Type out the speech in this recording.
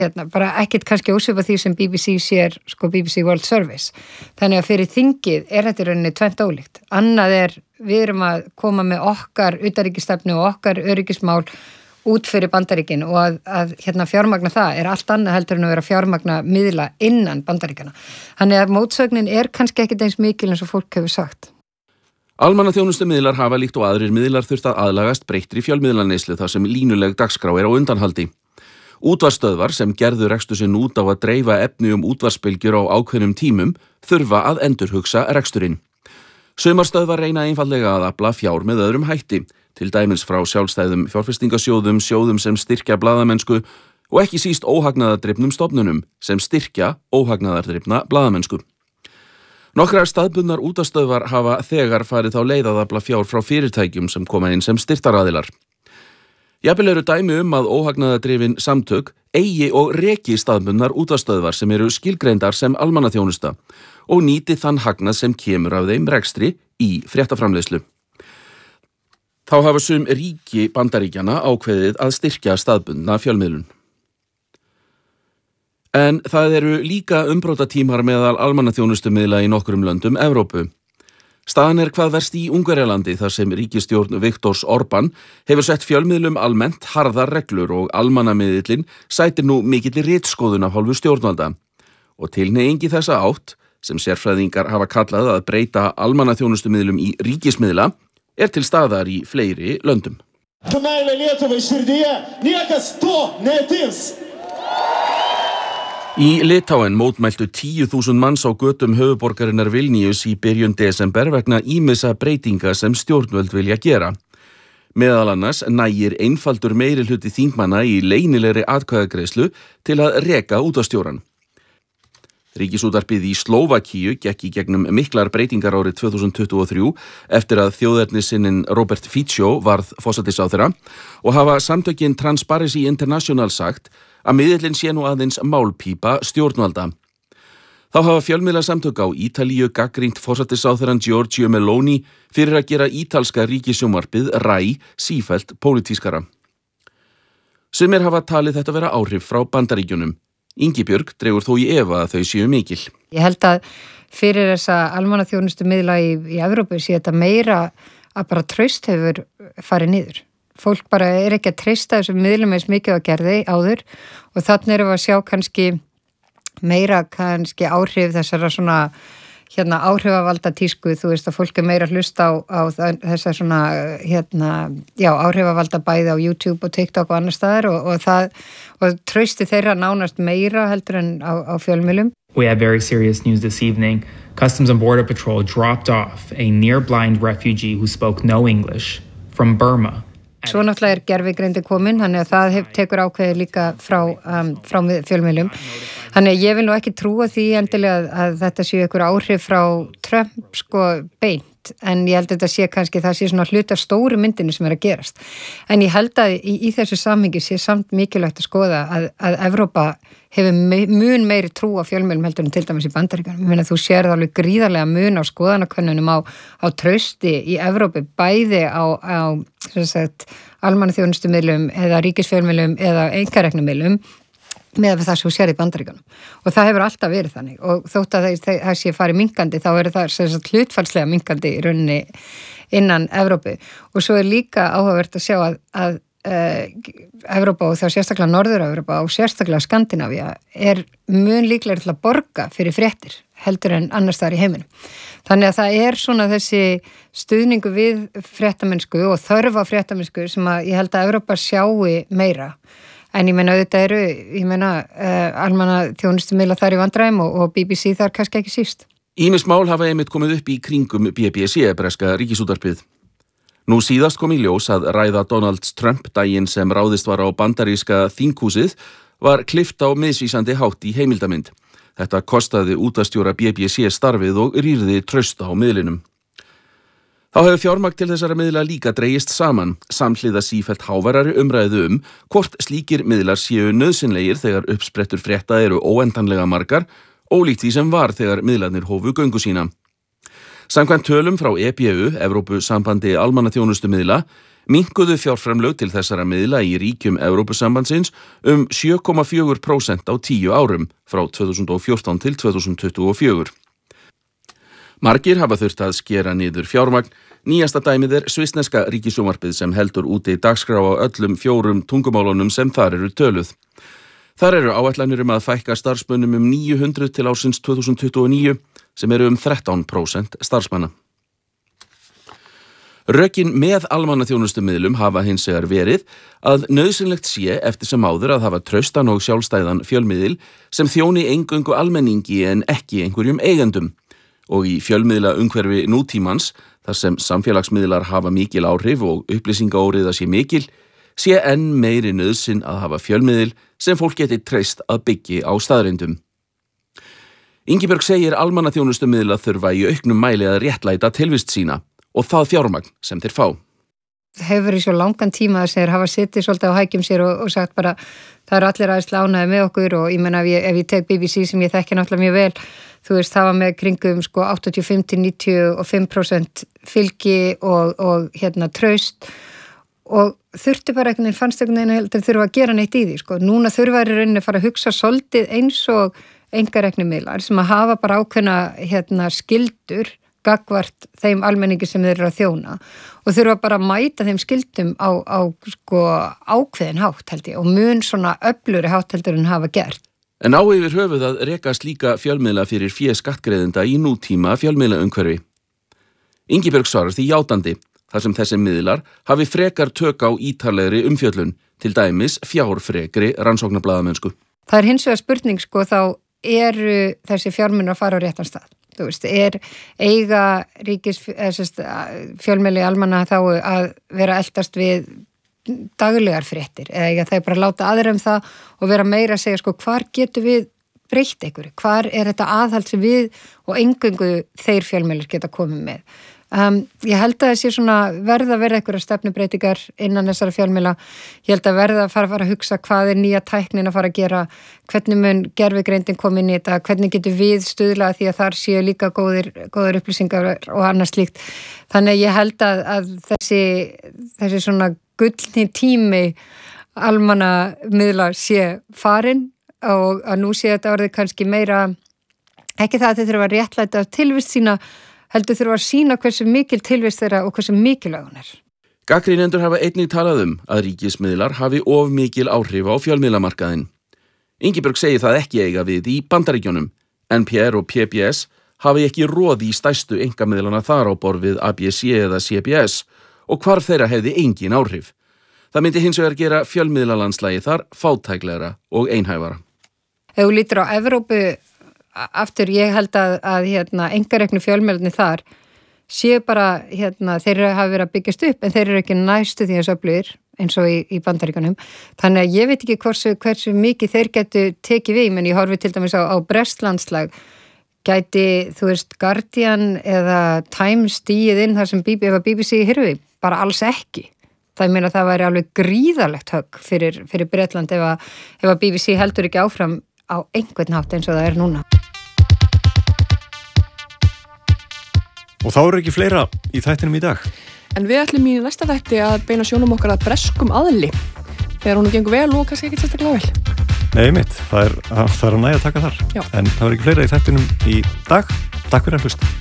bara ekkert kannski ósvipa því sem BBC sér, sko BBC World Service. Þannig að fyrir þingið þetta í rauninni tvennt ólíkt. Annað við erum að koma með okkar utanríkisstefnu og okkar öryggismál út fyrir Bandaríkin og að fjármagna það allt annað heldur en að vera fjármagna miðla innan Bandaríkjana. Þannig að mótsögnin kannski ekkert eins mikil eins og fólk hefur sagt. Almannaþjónustumiðlar hafa líkt og aðrir miðlar þurft að aðlagast breyttri fjölmiðlaneyslu þar sem línuleg dagskrá á undanhaldi. Útvarpsstöðvar sem gerðu rekstur sinn út á að dreifa efni útvarpsbylgjur á ákveðnum tímum þurfa að endurhugsa reksturinn. Sumar stöðvar reyna einfaldlega að afla fjár með öðrum hætti, til dæmis frá sjálfstæðum fjárfestingasjóðum, sjóðum sem styrkja blaðamennsku og ekki síst óhagnaðardrifnum stofnunum sem styrkja óhagnaðardrifna blaðamennsku. Nokkrar staðbundnar útvarpsstöðvar hafa þegar farið þá leið að afla fjár frá fyrirtækjum sem koma inn sem styrktaraðilar. Jafnvel eru dæmi að óhagnaðardrifin samtök eigi og reki staðbundnar útvarpsstöðvar sem eru skilgreindar sem almannaþjónusta og nýti þann hagnað sem kemur af þeim rekstri í fréttaframleiðslu. Þá hafa sum ríki Bandaríkjanna ákveðið að styrkja staðbundna fjölmiðlun. En það eru líka umbrotatímar meðal almannaþjónustumiðla í nokkrum löndum Evrópu. Staðan hvað verst í Ungverjalandi þar sem ríkisstjórn Viktors Orbán hefur sett fjölmiðlum almennt harðar reglur og almannamiðillinn sætir nú mikilli ritskoðun af hálfu stjórnvalda. Og tilhneigingi þessa átt, sem sérfræðingar hafa kallað að breyta almannaþjónustumiðlum í ríkismiðla, til staðar í fleiri löndum. Í Litáen mótmæltu 10.000 manns á götum höfuðborgarinnar Vilnius í byrjun desember vegna ýmissa breytinga sem stjórnvöld vilja gera. Meðal annars nægir einfaldur meirihluti þingmanna í leynilegri atkvæðagreiðslu til að reka útvarpsstjórann. Ríkisútvarpið í Slóvakíu gekk í gegnum miklar breytingar árið 2023 eftir að þjóðernissinnin Robert Fico varð forsætisráðherra og hafa samtökin Transparency International sagt að miðillinn sé nú aðeins málpípa stjórnvalda. Þá hafa fjölmiðlasamtök á Ítalíu gagnrýnt forsætisráðherrann Giorgia Meloni fyrir að gera ítalska ríkissjónvarpið RAI sífellt pólitískara. Sumir hafa talið þetta vera áhrif frá Bandaríkjunum. Ingibjörg dregur þó í efa að þau séu mikil. Ég held að fyrir þessa almannaþjónustumiðla í Evrópu sé þetta meira að bara traust hefur farið niður. Fólk bara ekki að treysta þessum miðlum eins mikið að gerði áður og þannig erum við að sjá kannski meira áhrif þessara svona áhrifavalda tísku, þú veist að fólk meira hlusta á þessar svona áhrifavalda bæði á YouTube og TikTok og annar staðar og trausti þeirra nánast meira heldur en á fjölmiðlum. We have very serious news this evening. Customs and Border Patrol dropped off a near-blind refugee who spoke no English from Burma. Svo náttúrulega gervigreindi komin, þannig að það tekur ákveði líka frá fjölmiðlum. Þannig að ég vil nú ekki trúa því endilega að þetta séu einhver áhrif frá Trump beint, en ég held að þetta sé kannski það sé svona hluti af stóru myndinu sem að gerast. En ég held að í þessu samhengi sé samt mikilvægt að skoða að Evrópa hefur mun meiri trú á fjölmiðlum heldur en til dæmis í Bandaríkjunum. Ég meina þú sér það alveg gríðarlega mun á skoðanakönnunum á trausti í Evrópu, bæði á almannaþjónustumiðlum eða ríkisfjölmiðlum eða einkareknummiðlum með það sem þú sér í Bandaríkjunum. Og það hefur alltaf verið þannig og þótt að það sé farið minkandi þá það hlutfallslega minkandi í rauninni innan Evrópu. Og svo líka áhugavert að sjá að Evrópa og þá sérstaklega Norður-Evrópa og sérstaklega Skandinavía mun líklega til að borga fyrir fréttir heldur en annars staðar í heiminum. Þannig að það svona þessi stuðningu við fréttamennsku og þörf á fréttamennsku sem að ég held að Evrópa sjáu meira. En ég meina auðvitað almannaþjónustumiðla þar í vandræðum og BBC þar kannski ekki síst. Ýmis mál hafa einmitt komið upp í kringum BBC, breska ríkisútvarpið. Nú síðast kom í ljós að ræða Donald Trump daginn sem ráðist var á bandaríska þinghúsið var klippt á misvísandi hátt í heimildamynd. Þetta kostaði útvarpsstjóra BBC starfið og rýrði traust á miðlinum. Þá hefur fjármagn til þessara miðla líka dregist saman, samhliða sífellt háværari umræðu hvort slíkir miðlar séu nauðsynlegir þegar uppsprettur frétta eru óendanlega margar, ólíkt því sem var þegar miðlarnir hófu göngu sína. Samkvæmt tölum frá EBU, Evrópusambandi almannaþjónustumiðla, minnkuðu fjárframlög til þessara miðla í ríkjum Evrópusambandsins 7,4% á 10 árum frá 2014 til 2024. Margir hafa þurft að skera niður fjármagn. Nýjasta dæmið svissneska ríkissjónvarpið sem heldur úti dagskrá á öllum 4 tungumálunum sem þar eru töluð. Þar eru áætlanir að fækka starfsmönnum 900 til ársins 2029 sem eru 13% starfsmanna. Rökin með almannaþjónustumiðlum hafa hins vegar verið að nauðsynlegt sé eftir sem áður að hafa traustan og sjálfstæðan fjölmiðil sem þjóni eingöngu almenningi en ekki einhverjum eigendum. Og í fjölmiðla umhverfi nútímans, þar sem samfélagsmiðlar hafa mikil áhrif og upplýsingaóreiða sé mikil, sé enn meiri nauðsyn að hafa fjölmiðil sem fólk geti treyst að byggja á staðreyndum. Ingibjörg segir almannaþjónustumiðla þurfa í auknum mæli að réttlæta tilvist sína og það fjármagn sem þeir fá. Það hefur verið svo langan tíma að þeir hafa sittið svolítið á hækjum sér og sagt bara það eru allir aðeins lánaði með okkur og ég menna ef ég tek BBC sem ég þekki náttúrulega mjög vel, þú veist það var með kringum 85-95% fylgi og traust og þurfti bara einhvern veginn, fannst einhvern veginn heldur þurfa að gera neitt í því. Núna þurfa í rauninni að fara að hugsa svolítið eins og einkareknumiðlar sem að hafa bara ákveðna skildur gagnvart þeim almenningi sem þeir eru að þjóna og þurfa bara að mæta þeim skildum á ákveðin hátt held ég og mun svona öfluri hátt heldur en hafa gert. En á yfir höfuð að reka slíka fjölmiðla fyrir fé skattgreiðenda í nútíma fjölmiðlaumhverfi. Ingibjörg svarar því játandi, þar sem þessi miðlar hafi frekar tök á ítarlegri umfjöllun, til dæmis fjárfrekri rannsóknarblaðamennsku. Það hins vegar spurning þá eru þessi fjármunir að fara á réttan stað. Þú veist, eiga fjölmiðli almanna þá að vera eldast við daglegar fréttir eða það bara láta aðra það og vera meira að segja hvar getum við breytt einhverju, hvar þetta aðhald sem við og eingöngu þeir fjölmiðlar geta komið með. Ég held að það sé verða einhverja stefnubreytingar innan þessara fjölmiðla. Ég held að verða að fara að hugsa hvað nýja tæknin að fara að gera, hvernig mun gervigreindin koma inn í þetta, hvernig getur við stuðlað því að þar séu líka góðir upplýsingar og annað slíkt. Þannig ég held að þessi gullni tími almannamiðla sé farin og að nú sé þetta orðið kannski meira, ekki það að þeir þurfa að réttlæta tilvist sína, heldur þurfa að sýna hversu mikil tilvist þeirra og hversu mikilvæg hún er. Gagnrýnendur hafa einnig talað að ríkismiðlar hafi of mikil áhrif á fjölmiðlamarkaðinn. Ingibjörg segir það ekki eiga við í Bandaríkjunum. NPR og PBS hafi ekki roð í stærstu einkamiðlana þar á borð við ABC eða CBS og hvarf þeirra hefði engin áhrif. Það myndi hins vegar gera fjölmiðlalandslagi þar fátæklegra og einhæfara. Ef þú lítur á Evrópu aftur, ég held að einkareknu fjölmiðlarnir þar séu bara, þeir hafa verið að byggjast upp en þeir eru ekki næstu því þessu öflugir eins og í Bandaríkjunum. Þannig að ég veit ekki hversu mikið þeir getu tekið við, menn ég horfi til dæmis á Brestlandslag, gæti, þú veist, Guardian eða Times stíið inn þar sem BBC hirfi, bara alls ekki. Það meina það væri alveg gríðarlegt högg fyrir Bretland ef að BBC heldur ekki áfram á einhvern hátt eins og það núna. Og þá eru ekki fleira í þættinum í dag. En við ætlum í næsta þætti að beina sjónum okkar að breskum aðli. Þegar hún gengur vel og kannski ekki sérstaklega vel. Nei, mitt. Það er að nægja að taka þar. Já. En það eru ekki fleira í þættinum í dag. Takk fyrir að hlusta.